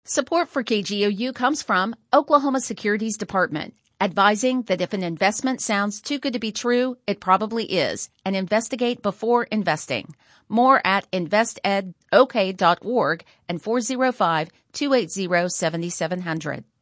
Support for KGOU comes from Oklahoma Securities Department, advising that if an investment sounds too good to be true, it probably is, and investigate before investing. More at investedok.org and 405-280-7700.